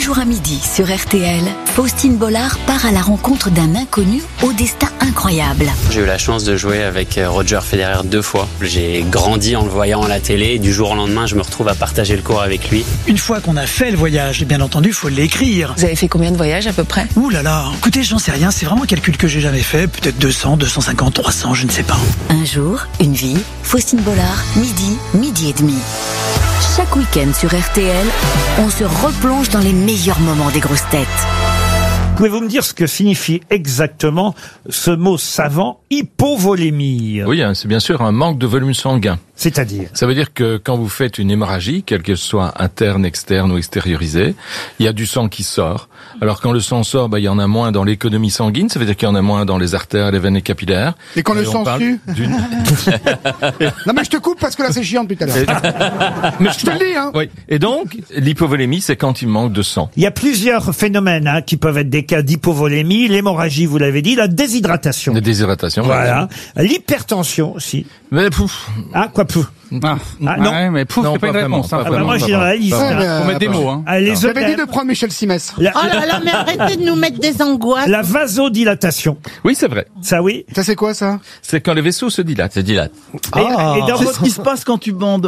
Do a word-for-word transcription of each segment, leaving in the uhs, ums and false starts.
jour à midi sur R T L, Faustine Bollard part à la rencontre d'un inconnu au destin incroyable. J'ai eu la chance de jouer avec Roger Federer deux fois. J'ai grandi en le voyant à la télé et du jour au lendemain, je me retrouve à partager le court avec lui. Une fois qu'on a fait le voyage, bien entendu, il faut l'écrire. Vous avez fait combien de voyages à peu près ? Ouh là là, écoutez, j'en sais rien, c'est vraiment un calcul que j'ai jamais fait. Peut-être deux cents, deux cent cinquante, trois cents, je ne sais pas. Un jour, une vie, Faustine Bollard, midi, midi et demi. Chaque week-end sur R T L, on se replonge dans les meilleurs moments des grosses têtes. Pouvez-vous me dire ce que signifie exactement ce mot savant, hypovolémie? Oui, hein, c'est bien sûr un manque de volume sanguin. C'est-à-dire? Ça veut dire que quand vous faites une hémorragie, quelle qu'elle soit interne, externe ou extériorisée, il y a du sang qui sort. Alors quand le sang sort, bah, il y en a moins dans l'économie sanguine, ça veut dire qu'il y en a moins dans les artères, les veines et capillaires. Et quand et le sang sue d'une... Non mais je te coupe parce que là c'est chiant depuis tout à l'heure. Mais je te le dis, hein. Oui. Et donc, l'hypovolémie, c'est quand il manque de sang. Il y a plusieurs phénomènes hein, qui peuvent être des cas d'hypovolémie, l'hémorragie, vous l'avez dit, la déshydratation. La déshydratation. Voilà. L'hypertension aussi. Mais pouf. Ah, quoi pouf? Ah, ah non, ouais, mais pouf, non, c'est pas, pas une vraiment, réponse. Hein, ah bah moi, je dirais, il faut mettre des mots. Hein. Ah, les J'avais dit de prendre Michel Simès. La... Oh là là, mais arrêtez de nous mettre des angoisses. La vasodilatation. Oui, c'est vrai. Ça, oui. Ça, c'est quoi, ça? C'est quand les vaisseaux se dilatent. Se dilatent. Et, ah, et dans c'est votre... ce qui se passe quand tu bandes.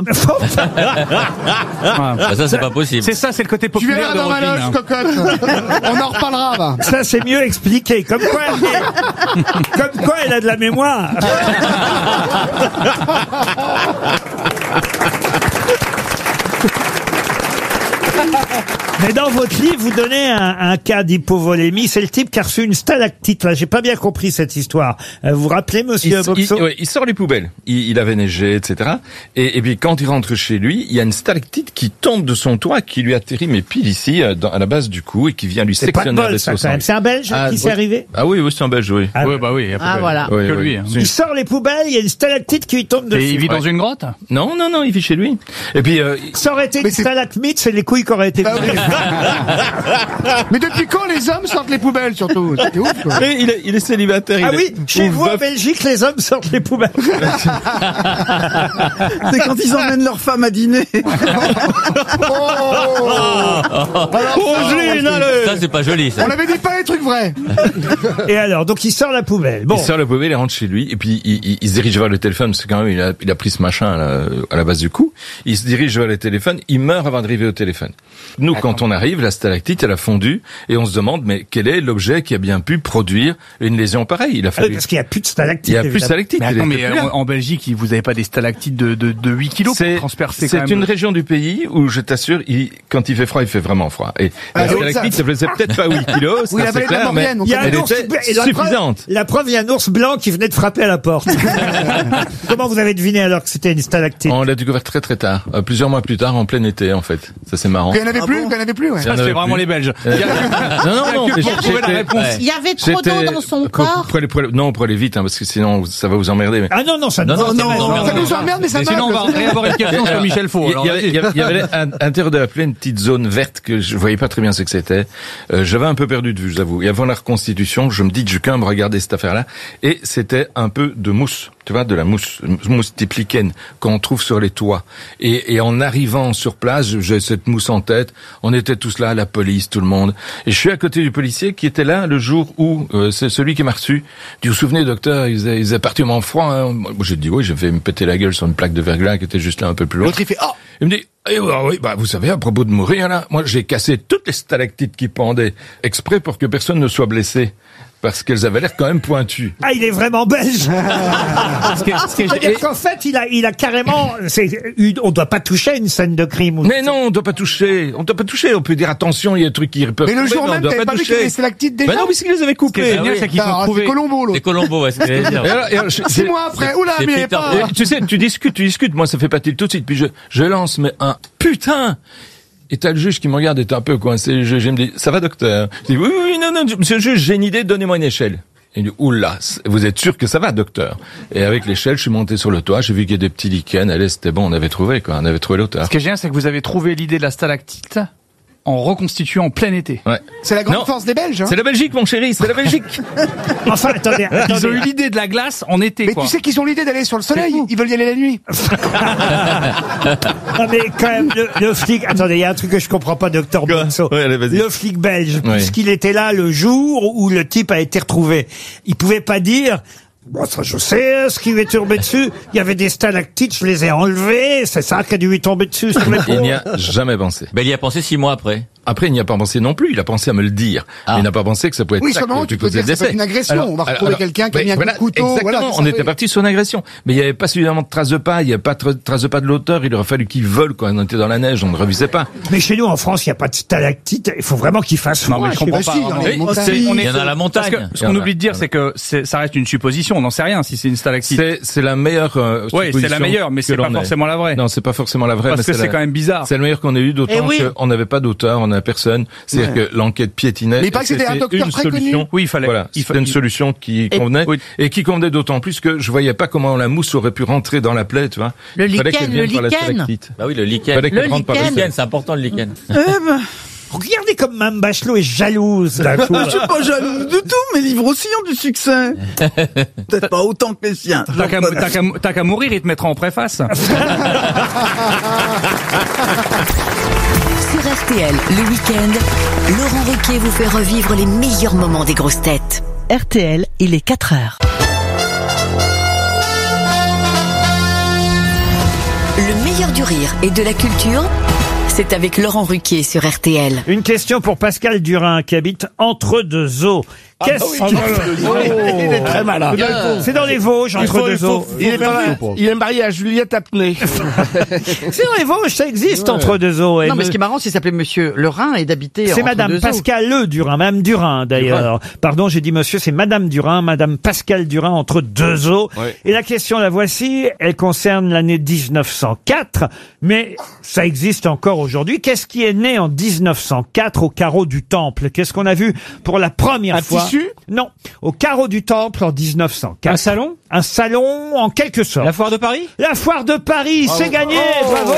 Bah ça, c'est pas possible. C'est ça, c'est le côté populaire de dans ma loge, cocotte. On en reparlera, va. Ça, c'est mieux expliqué. Comme quoi, elle... Comme quoi, elle a de la mémoire. Mais dans votre livre, vous donnez un, un cas d'hypovolémie. C'est le type qui a reçu une stalactite. Là, j'ai pas bien compris cette histoire. Euh, vous vous rappelez, monsieur il, il, ouais, il sort les poubelles. Il, il avait neigé, et cetera. Et, et puis quand il rentre chez lui, il y a une stalactite qui tombe de son toit, qui lui atterrit mais pile ici, dans, à la base du cou, et qui vient lui c'est sectionner pas de bol, le ça, vaisseau quand même. C'est un Belge ah, qui oui. s'est arrivé. Ah oui, oui, c'est un Belge, oui. Ah, oui, bah oui. Ah voilà. Oui, que oui. lui. Hein. Il sort les poubelles, il y a une stalactite qui lui tombe dessus. Et il vit dans ouais. une grotte? Non, non, non, il vit chez lui. Et puis, euh, ça aurait été mais une c'est... stalagmite, c'est les couilles qui auraient été. Ah, oui. Mais depuis quand les hommes sortent les poubelles, surtout? C'est ouf, quoi. mais il est, il est célibataire. Ah il oui, est... chez Ou vous, veuf. en Belgique, les hommes sortent les poubelles. C'est quand ils emmènent leur femme à dîner. Oh, alors, Oh, Juline, allez. Ça, c'est pas joli, ça. on avait dit pas les trucs vrais. Et alors, donc il sort la poubelle. Bon. Il sort la poubelle, il rentre chez lui, et puis il, il, il se dirige vers le téléphone, parce que quand même, il a, il a pris ce machin là, à la base du cou. Il se dirige vers le téléphone, il meurt avant d'arriver au téléphone. Nous, D'accord. quand on arrive, la stalactite, elle a fondu, et on se demande, mais quel est l'objet qui a bien pu produire une lésion pareille? Il a Ah oui, fallu... parce qu'il n'y a plus de stalactite. Il y a plus de évidemment. stalactite. Mais elle attends, était mais plus là. en, en Belgique, vous avez pas des stalactites de, de, de huit kilos pour C'est, transpercer c'est quand même. une région du pays où, je t'assure, il, quand il fait froid, il fait vraiment froid. Et Ah, la c'est stalactite, ça. ça faisait peut-être pas huit kilos, Oui, ça la c'est vallée de la clair, mais Maurienne, on Il y a un elle ours, était et la preuve, suffisante. la preuve, il y a un ours blanc qui venait de frapper à la porte. Comment vous avez deviné alors que c'était une stalactite? On l'a découvert très très tard, euh, plusieurs mois plus tard, en plein été en fait. Ça c'est marrant. Il y en avait plus, il y en avait plus, ouais. Ça, c'est vraiment les Belges. Euh, non, non, non. mais pour trouver la j'étais- réponse. Ouais. Il y avait trop j'étais- d'eau dans son pour- corps. pour aller- pour aller- non, pour aller vite, hein, parce que sinon ça va vous emmerder. Mais... Ah non, non, ça ne Non, non, va c'est pas. pas non, emmerdant. Ça nous emmerde, mais ça Et sinon, on va meuble. réavoir une question sur Michel Faux. Il Alors, y avait, il y avait, il y avait à l'intérieur de la plaie une petite zone verte que je voyais pas très bien ce que c'était. Euh, j'avais un peu perdu de vue, j'avoue. Et avant la reconstitution, je me dis que je vais quand même regarder cette affaire-là. Et c'était un peu de mousse. Tu vois, de la mousse, mousse type lichen qu'on trouve sur les toits. Et, et en arrivant sur place, j'ai cette mousse en tête. On était tous là, la police, tout le monde. Et je suis à côté du policier qui était là le jour où euh, c'est celui qui m'a reçu. Du vous vous souvenez, docteur, ils étaient, ils étaient particulièrement froids. Hein. Moi, j'ai dit oui, j'ai fait me péter la gueule sur une plaque de verglas qui était juste là un peu plus loin. L'autre, il fait, oh! Il me dit, eh, bah, oui, bah, vous savez, à propos de mourir, là, moi, j'ai cassé toutes les stalactites qui pendaient, exprès pour que personne ne soit blessé. Parce qu'elles avaient l'air quand même pointues. Ah, il est vraiment belge. ce qui est- ce qui est- C'est-à-dire qu'en fait, il a, il a carrément, c'est, une- on doit pas toucher une scène de crime. ou- Mais non, on doit pas toucher. On doit pas toucher. On peut dire attention, il y a des trucs qui peuvent Mais le tomber, jour mais on même, doit t'avais pas pas vu qu'il y avait toucher. des stalactites déjà? Ben non, mais c'est qu'ils les avaient Ce qui est coupés. génial, c'est qu'ils ont Ah, trouvé. c'est Colombo, C'est l'autre. Colombo, ouais, c'est ce que j'allais dire. Et alors, et alors, je- Six c'est- mois après, oula, c'est mais il est Peter pas... Et tu sais, tu discutes, tu discutes. Moi, ça fait pas tilt tout de suite. Puis je, je lance, mais un putain. Et t'as le juge qui me regarde, est un peu coincé. Le juge, il me dit, ça va, docteur? Je dis, oui, oui, non, non, monsieur le juge, j'ai une idée, donnez-moi une échelle. Il me dit, oula, vous êtes sûr que ça va, docteur? Et avec l'échelle, je suis monté sur le toit, j'ai vu qu'il y a des petits lichens. Allez, c'était bon, on avait trouvé, quoi. On avait trouvé l'auteur. Ce qui est génial, c'est que vous avez trouvé l'idée de la stalactite en reconstituant en plein été. Ouais. C'est la grande Non. force des Belges. Hein. C'est la Belgique, mon chéri, c'est la Belgique. Enfin, attendez, Ils ont attendez. eu l'idée de la glace en été, Mais quoi. tu sais qu'ils ont l'idée d'aller sur le soleil. Ils veulent y aller la nuit. Non, mais quand même, le, le flic... Attendez, il y a un truc que je comprends pas, docteur Quoi Bonso. Ouais, allez, vas-y. Le flic belge, Oui. puisqu'il était là le jour où le type a été retrouvé, il pouvait pas dire... Bon, ça, je sais, ce qui lui est tombé dessus. Il y avait des stalactites, je les ai enlevés. C'est ça qui a dû lui tomber dessus sur les Il n'y pauvres. a jamais pensé. Ben, il y a pensé six mois après. Après, il n'y a pas pensé non plus. Il a pensé à me le dire. Ah. Mais il n'a pas pensé que ça pouvait être Oui, ça seulement qui tu peux causait dire le que c'est décès. une agression. On va retrouver quelqu'un qui a mis un coup de voilà, couteau. Exactement. Voilà, c'est on ça, était oui. parti sur une agression. Mais il n'y avait pas suffisamment de traces de pas. Il n'y avait pas de traces de pas de l'auteur. Il aurait fallu qu'il vole quand on était dans la neige. On ne revisait pas. Mais chez nous, en France, il n'y a pas de stalactites. Il faut vraiment qu'il fasse froid. Non, mais je comprends Bah pas. si, dans vraiment. les Oui, montagnes. c'est- On est- Il y en a à la montagne. Parce que ce Il y en qu'on a. oublie de dire, c'est que c'est- ça reste une supposition. On n'en sait rien si c'est une stalactite. C'est, c'est la meilleure, euh, Oui, c'est la supposition meilleure, mais que c'est pas l'on ait. forcément la vraie. Non, c'est pas forcément la vraie. Parce mais que c'est la- quand même bizarre. C'est le meilleur qu'on ait eu, d'autant Eh oui. qu'on n'avait pas d'auteur, on n'avait personne. C'est-à-dire Ouais. que l'enquête piétinait. Mais il paraît que c'était un docteur une très solution. connu. Oui, il fallait. Voilà, il fa- c'était une il- solution qui Et- convenait. oui. Et qui convenait d'autant plus que je voyais pas comment la mousse aurait pu rentrer dans la plaie, tu vois. Le Il fallait lichen, qu'elle vienne le par la lichen. stalactite. Bah oui, le lichen. Fallait qu'elle Le rentre par la lichen. Lichen, c'est important le lichen. Eh ben, Regardez comme Mme Bachelot est jalouse d'un coup. je suis pas jalouse du tout. Mes livres aussi ont du succès. Peut-être pas autant que les siens. T'as qu'à t'as qu'à- t'as qu'à mourir, il te mettra en préface. Sur R T L, le week-end, Laurent Ruquier vous fait revivre les meilleurs moments des grosses têtes. R T L, il est quatre heures. Le meilleur du rire et de la culture, c'est avec Laurent Ruquier sur R T L. Une question pour Pascal Durin qui habite entre deux eaux. Qu'est-ce qui... Il est très malin. C'est dans les Vosges, entre deux eaux. Il est, marié, il est marié à Juliette Apney. C'est dans les Vosges, ça existe, entre deux eaux. Et Non, mais me- ce qui est marrant, c'est qu'il s'appelait Monsieur Lerin et d'habiter C'est entre Madame deux eaux. Pascal Le Durin, Madame Durin d'ailleurs. Pardon, j'ai dit monsieur, c'est Madame Durin, Madame Pascal Durin entre deux eaux. Ouais. Et la question, la voici, elle concerne l'année dix-neuf cent quatre, mais ça existe encore aujourd'hui. Qu'est-ce qui est né en dix-neuf cent quatre au carreau du Temple? Qu'est-ce qu'on a vu pour la première Un fois? tissu Non, au carreau du Temple en dix-neuf cent quatre. Un salon? Un salon en quelque sorte. La foire de Paris? La foire de Paris, c'est gagné, Oh, bravo.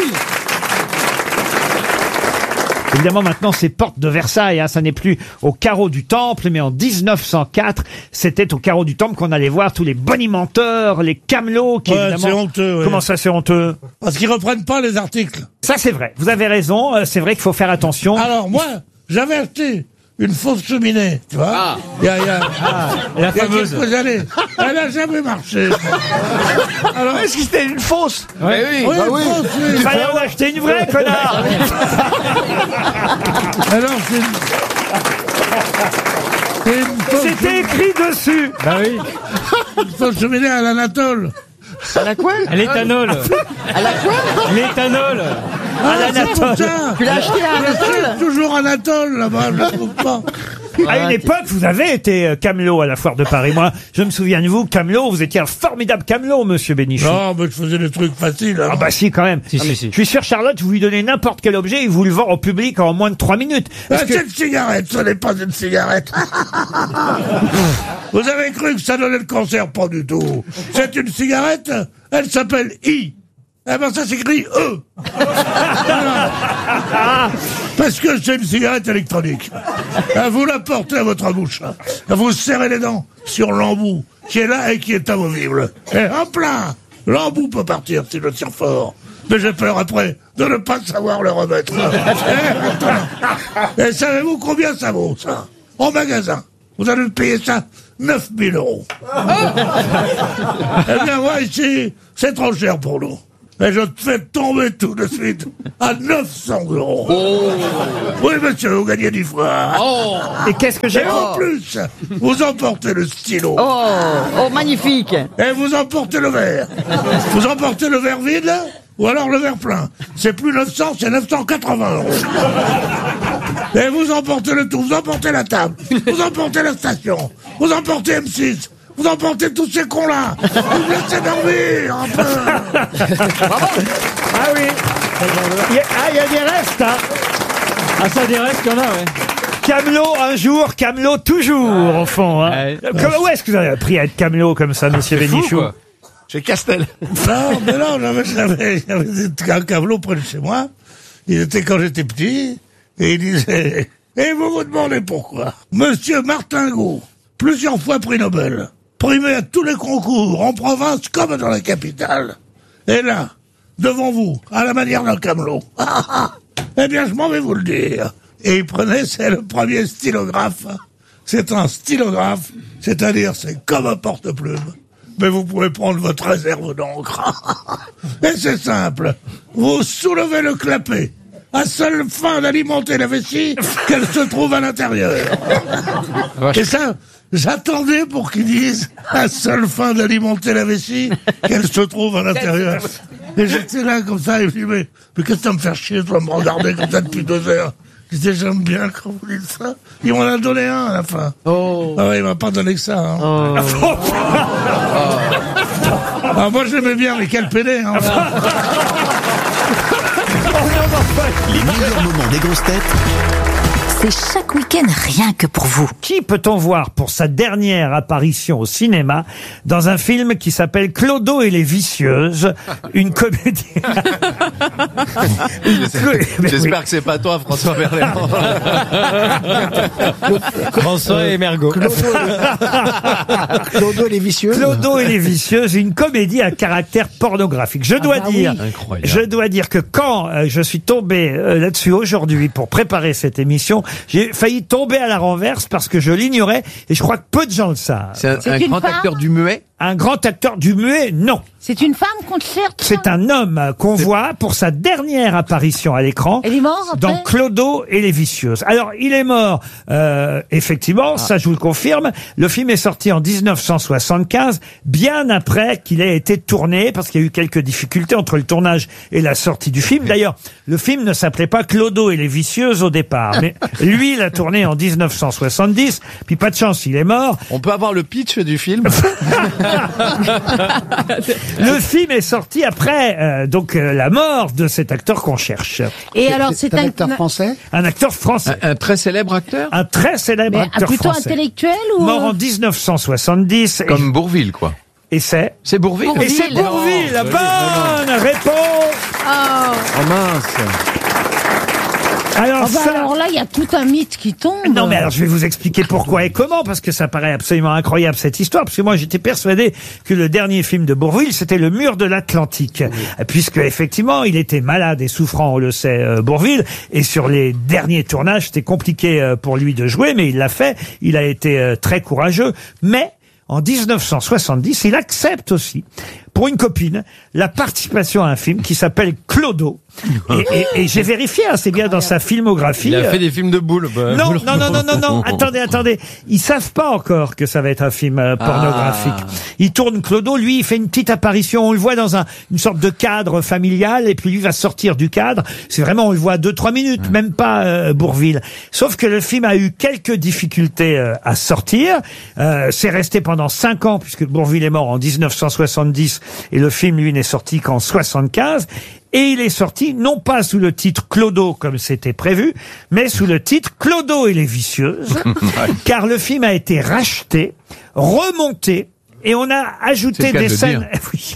Évidemment, maintenant, c'est porte de Versailles. Hein, ça n'est plus au carreau du Temple, mais en dix-neuf cent quatre, c'était au carreau du Temple qu'on allait voir tous les bonimenteurs, les camelots qui, Ouais, évidemment... c'est honteux, ouais. Comment ça, c'est honteux? Parce qu'ils reprennent pas les articles. Ça, c'est vrai. Vous avez raison. euh, C'est vrai qu'il faut faire attention. Alors moi, j'avais acheté une fausse cheminée, tu vois. Il y a, il y a, il y a fameuse. quelques années. Elle n'a jamais marché. Alors, Est-ce que c'était une fausse Ouais. Eh oui, oui, bah une oui. fausse, oui. Il fallait en acheter une vraie, connard. Alors, c'est une... c'est une fausse, C'était écrit dessus. Bah oui. une fausse cheminée à l'Anatole. À la quoi? L'éthanol. À la quoi? L'éthanol. Ah, c'est l'Anatole. pour ça. Tu l'as acheté à Je Anatole? cherche toujours Anatole, là-bas, je ne trouve pas. À une époque, vous avez été euh, camelot à la foire de Paris. Moi, je me souviens de vous, camelot. Vous étiez un formidable camelot, monsieur Bénichou. Non, mais je faisais des trucs faciles. hein. Ah bah si, quand même. Si, si, si. Je suis sûr, Charlotte, vous lui donnez n'importe quel objet, il vous le vend au public en moins de trois minutes. Ah, Est-ce que- c'est une cigarette, ce n'est pas une cigarette. Vous avez cru que ça donnait le cancer? Pas du tout. C'est une cigarette, elle s'appelle I. Eh ben ça s'écrit E. Voilà. Parce que c'est une cigarette électronique. Ah, vous la portez à votre bouche. Vous serrez les dents sur l'embout qui est là et qui est amovible. Et hop là, l'embout peut partir si je tire fort. Mais j'ai peur après de ne pas savoir le remettre. Et, et savez-vous combien ça vaut, ça? En magasin. Vous allez me payer ça neuf mille euros. Eh bien, moi, ici, c'est trop cher pour nous. Et je te fais tomber tout de suite à neuf cents euros. Oui, monsieur, vous gagnez dix fois. Et qu'est-ce que j'ai Et en plus, vous emportez le stylo. Oh, oh, magnifique. Et vous emportez le verre. Vous emportez le verre vide, là, ou alors le verre plein. C'est plus neuf cents, c'est neuf cent quatre-vingts euros. Et vous emportez le tout, vous emportez la table, vous emportez la station, vous emportez M six, vous emportez tous ces cons-là. Vous me laissez dormir un peu. Ah oui. Il y a, ah, il y a des restes, hein. Ah, ça, des restes, il y en a, ouais. Camelot un jour, camelot toujours, au fond. Hein. Ouais. Comment- Où est-ce que vous avez appris à être camelot comme ça, monsieur C'est fou, Bénichou? quoi. Chez Castel. Non, mais non, j'avais, j'avais, j'avais un camelot près de chez moi. Il était quand j'étais petit. Et il disait, et vous vous demandez pourquoi. Monsieur Martingot, plusieurs fois prix Nobel, primé à tous les concours, en province comme dans la capitale. Et là, devant vous, à la manière d'un camelot. Eh bien, je m'en vais vous le dire. Et il prenait, c'est le premier stylographe. C'est un stylographe, c'est-à-dire c'est comme un porte-plume. Mais vous pouvez prendre votre réserve d'encre. Et c'est simple. Vous soulevez le clapet, à seule fin d'alimenter la vessie qu'elle se trouve à l'intérieur. Et ça, j'attendais pour qu'ils disent à seule fin d'alimenter la vessie qu'elle se trouve à l'intérieur. Et j'étais là comme ça, et je dis, mais, mais qu'est-ce que ça me fait chier, toi, me regarder comme ça depuis deux heures? Je disais, j'aime bien quand vous dites ça. Il m'en a donné un à la fin. Oh. Ah ouais, il m'a pas donné que ça. Hein. Oh. Ah, moi, j'aimais bien, mais quel pédé. Hein. Les meilleurs moments des grosses têtes, c'est chaque week-end rien que pour vous. Qui peut-on voir pour sa dernière apparition au cinéma dans un film qui s'appelle Clodo et les Vicieuses, une comédie. Une co- J'espère oui. que c'est pas toi, François Berléand. François et Mergo. Clodo et les Vicieuses. Clodo et les Vicieuses, une comédie à caractère pornographique. Je dois Ah bah dire, oui. Incroyable. je dois dire que quand euh, je suis tombé euh, là-dessus aujourd'hui pour préparer cette émission, j'ai failli tomber à la renverse parce que je l'ignorais et je crois que peu de gens le savent. C'est un, C'est un une grand femme acteur du muet. Un grand acteur du muet, non. C'est une femme qu'on cherche. C'est un homme euh, qu'on voit pour sa dernière apparition à l'écran. Elle est morte Dans après Clodo et les Vicieuses. Alors, il est mort, euh, effectivement, ça je vous le confirme. Le film est sorti en dix-neuf cent soixante-quinze, bien après qu'il ait été tourné, parce qu'il y a eu quelques difficultés entre le tournage et la sortie du film. D'ailleurs, le film ne s'appelait pas Clodo et les Vicieuses au départ, mais lui, il a tourné en dix-neuf cent soixante-dix, puis pas de chance, il est mort. On peut avoir le pitch du film. Le film est sorti après euh, donc euh, la mort de cet acteur qu'on cherche. Et alors, c'est un acteur français. Un acteur français. Un, un très célèbre acteur. Un très célèbre Mais acteur plutôt français. intellectuel ou Mort en dix-neuf cent soixante-dix. Comme et Bourvil, quoi. Et c'est C'est Bourvil. Et c'est Bourvil. Non, Bonne réponse. Oh. Oh mince. Alors, Oh bah ça... alors là, il y a tout un mythe qui tombe. Non, mais alors je vais vous expliquer pourquoi et comment, parce que ça paraît absolument incroyable cette histoire, parce que moi j'étais persuadé que le dernier film de Bourvil c'était Le Mur de l'Atlantique, oui. Puisque effectivement il était malade et souffrant, on le sait, euh, Bourvil, et sur les derniers tournages c'était compliqué euh, pour lui de jouer, mais il l'a fait, il a été euh, très courageux, mais en dix-neuf cent soixante-dix il accepte aussi, pour une copine, la participation à un film qui s'appelle Clodo. Et, et, et j'ai vérifié, hein, c'est bien dans sa filmographie. Il a fait des films de boules. Bah, Non, boules. non, non, non, non, non, attendez, attendez. Ils savent pas encore que ça va être un film euh, pornographique. Ah. Il tourne Clodo, lui, il fait une petite apparition, on le voit dans un, une sorte de cadre familial, et puis lui va sortir du cadre. C'est vraiment, on le voit deux, trois minutes, mmh. même pas euh, Bourvil. Sauf que le film a eu quelques difficultés euh, à sortir. Euh, c'est resté pendant cinq ans, puisque Bourvil est mort en dix-neuf cent soixante-dix, et le film, lui, n'est sorti qu'en soixante-quinze. Et il est sorti, non pas sous le titre Clodo, comme c'était prévu, mais sous le titre Clodo et les Vicieuses, car le film a été racheté, remonté, et on a ajouté des scènes... Oui.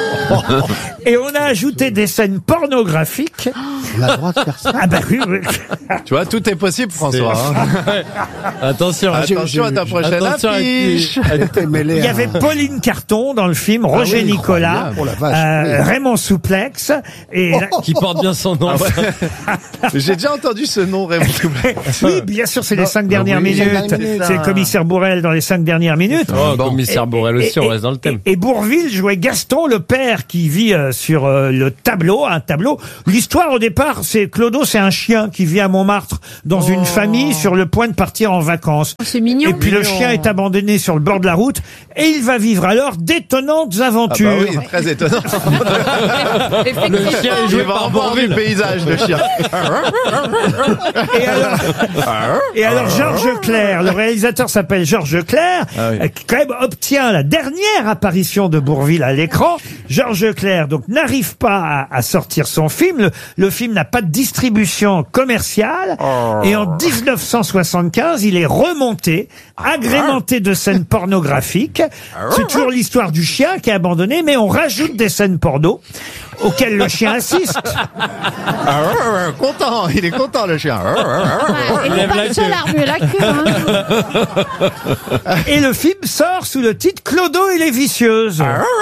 Et on a ajouté des scènes pornographiques. On a le droit de faire ça. Ah bah oui, oui. Tu vois, tout est possible, François. Hein. Attention, attention à ta prochaine attention affiche. Il y avait Pauline Carton dans le film, Roger ah oui, Nicolas, oh la vache, euh, oui. Raymond Souplex, et Oh, qui porte bien son nom. Ah ouais. J'ai déjà entendu ce nom, Raymond Souplex. oui, bien sûr, c'est les cinq Ah dernières oui, minutes. minutes. C'est le commissaire Bourrel dans les cinq dernières minutes. Oh, Bon. commissaire Borel aussi, on reste dans le thème. Et, et Bourvil jouait Gaston, le père qui vit euh, sur euh, le tableau, un tableau. L'histoire au départ, c'est Clodo, c'est un chien qui vit à Montmartre dans Oh. une famille sur le point de partir en vacances. C'est mignon. Et puis le chien est abandonné sur le bord de la route et il va vivre alors d'étonnantes Ah aventures. bah oui, très étonnant. Le chien est Il joué va par revoir du Bourvil. paysage, le chien. Et alors, et alors Georges Clerc, le réalisateur s'appelle Georges Clerc, Ah oui. euh, qui quand même obtient la dernière apparition de Bourvil à l'écran. Georges Clerc donc n'arrive pas à, à sortir son film. Le, le film n'a pas de distribution commerciale. Et en dix-neuf cent soixante-quinze, il est remonté, agrémenté de scènes pornographiques. C'est toujours l'histoire du chien qui est abandonné, mais on rajoute des scènes porno. auquel le chien assiste. Ah, content, il est content le chien. Il n'est pas le seul à remuer la queue. Hein. Et le film sort sous le titre Clodo et les vicieuses.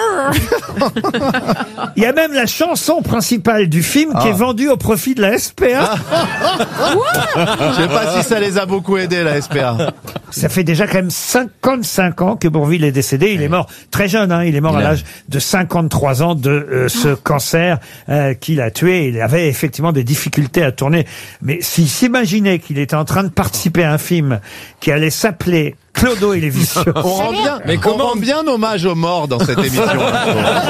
Il y a même la chanson principale du film qui Ah. est vendue au profit de la S P A. Je sais pas si ça les a beaucoup aidés, la S P A. Ça fait déjà quand même cinquante-cinq ans que Bourvil est décédé. Il est mort très jeune, hein. Il est mort Il à a- l'âge de cinquante-trois ans de euh, ce cancer euh, qui l'a tué. Il avait effectivement des difficultés à tourner. Mais s'il s'imaginait qu'il était en train de participer à un film qui allait s'appeler Clodo et les vicieux. On rend bien, Mais on comment- rend bien hommage aux morts dans cette émission.